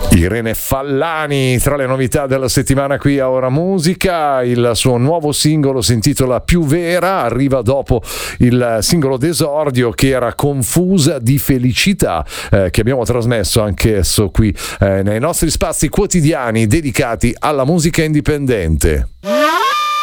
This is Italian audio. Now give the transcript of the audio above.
Irene Fallani, tra le novità della settimana qui a Ora Musica, il suo nuovo singolo si intitola Più Vera, arriva dopo il singolo d'esordio che era Confusa di felicità, che abbiamo trasmesso anch'esso qui nei nostri spazi quotidiani dedicati alla musica indipendente.